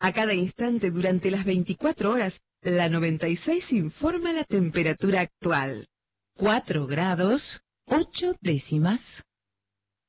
A cada instante durante las 24 horas, la 96 informa la temperatura actual. 4 grados, 8 décimas.